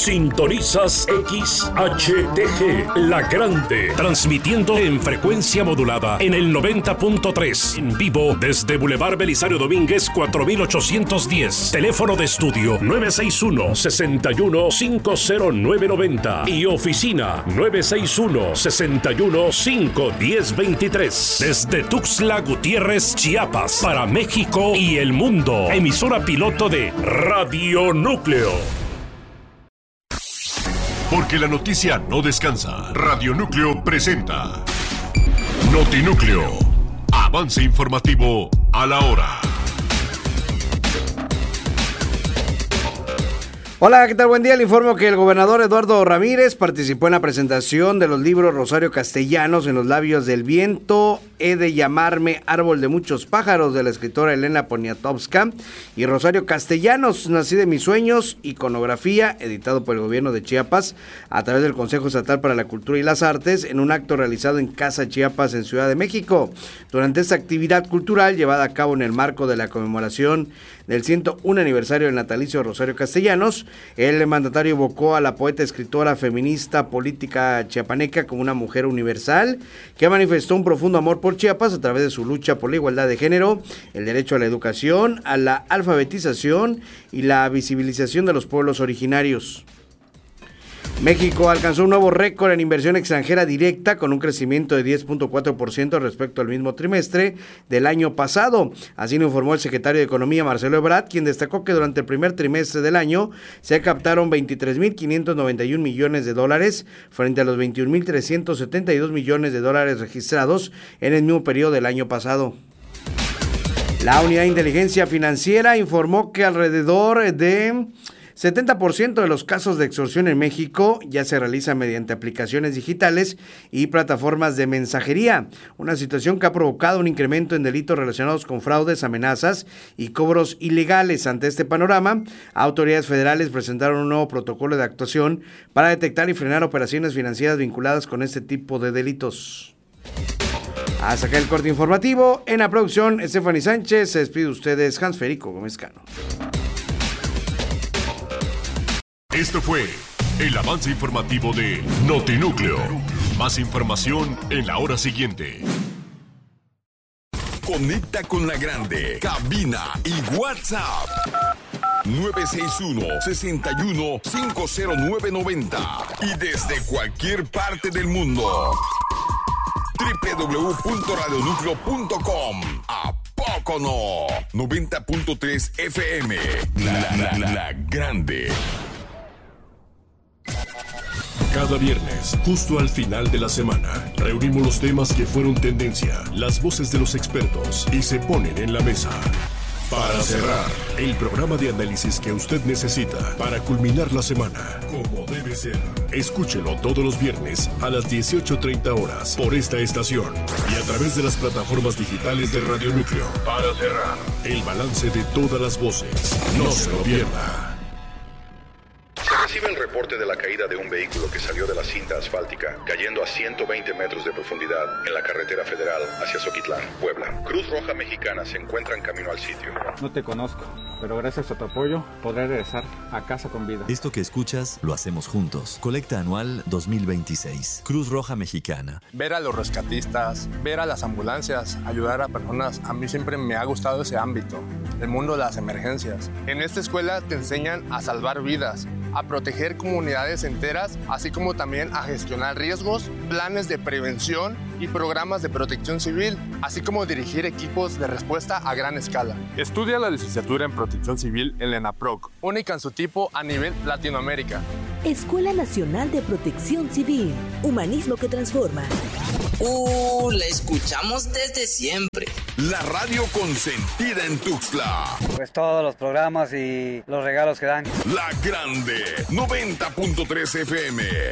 Sintonizas XHTG, La Grande, transmitiendo en frecuencia modulada en el 90.3, en vivo desde Boulevard Belisario Domínguez 4810, teléfono de estudio 961-61-50990 y oficina 961-61-51023, desde Tuxtla Gutiérrez, Chiapas, para México y el mundo. Emisora piloto de Radio Núcleo. Porque la noticia no descansa. Radio Núcleo presenta Notinúcleo. Avance informativo a la hora. Hola, ¿qué tal? Buen día. Le informo que el gobernador Eduardo Ramírez participó en la presentación de los libros Rosario Castellanos en los labios del viento, He de llamarme árbol de muchos pájaros, de la escritora Elena Poniatowska, y Rosario Castellanos, Nací de mis sueños, iconografía, editado por el gobierno de Chiapas a través del Consejo Estatal para la Cultura y las Artes, en un acto realizado en Casa Chiapas en Ciudad de México. Durante esta actividad cultural llevada a cabo en el marco de la conmemoración del 101 aniversario del natalicio de Rosario Castellanos, el mandatario evocó a la poeta, escritora, feminista, política chiapaneca como una mujer universal que manifestó un profundo amor por Chiapas a través de su lucha por la igualdad de género, el derecho a la educación, a la alfabetización y la visibilización de los pueblos originarios. México alcanzó un nuevo récord en inversión extranjera directa con un crecimiento de 10.4% respecto al mismo trimestre del año pasado. Así lo informó el secretario de Economía, Marcelo Ebrard, quien destacó que durante el primer trimestre del año se captaron 23.591 millones de dólares frente a los 21.372 millones de dólares registrados en el mismo periodo del año pasado. La Unidad de Inteligencia Financiera informó que alrededor de 70% de los casos de extorsión en México ya se realizan mediante aplicaciones digitales y plataformas de mensajería, una situación que ha provocado un incremento en delitos relacionados con fraudes, amenazas y cobros ilegales. Ante este panorama, autoridades federales presentaron un nuevo protocolo de actuación para detectar y frenar operaciones financieras vinculadas con este tipo de delitos. Hasta acá el corte informativo. En la producción, Stephanie Sánchez. Se despide de ustedes, Hans Federico Gómez Cano. Esto fue el avance informativo de Notinúcleo. Más información en la hora siguiente. Conecta con la grande. Cabina y WhatsApp. 961-61-50990. Y desde cualquier parte del mundo. www.radionucleo.com. ¿A poco no? 90.3 FM. La grande. Cada viernes, justo al final de la semana, reunimos los temas que fueron tendencia, las voces de los expertos y se ponen en la mesa. Para cerrar, el programa de análisis que usted necesita para culminar la semana, como debe ser. Escúchelo todos los viernes a las 18:30 horas por esta estación y a través de las plataformas digitales de Radio Núcleo. Para cerrar, el balance de todas las voces. No se lo pierda. Se recibe el reporte de la caída de un vehículo que salió de la cinta asfáltica, cayendo a 120 metros de profundidad en la carretera federal hacia Zoquitlán, Puebla. Cruz Roja Mexicana se encuentra en camino al sitio. No te conozco, pero gracias a tu apoyo podré regresar a casa con vida. Esto que escuchas lo hacemos juntos. Colecta anual 2026. Cruz Roja Mexicana. Ver a los rescatistas, ver a las ambulancias, ayudar a personas. A mí siempre me ha gustado ese ámbito, el mundo de las emergencias. En esta escuela te enseñan a salvar vidas, a proteger comunidades enteras, así como también a gestionar riesgos, planes de prevención y programas de protección civil, así como dirigir equipos de respuesta a gran escala. Estudia la licenciatura en Protección Civil en la ENAPROC, única en su tipo a nivel Latinoamérica. Escuela Nacional de Protección Civil, humanismo que transforma. La escuchamos desde siempre. La radio consentida en Tuxtla. Pues todos los programas y los regalos que dan. La grande, 90.3 FM.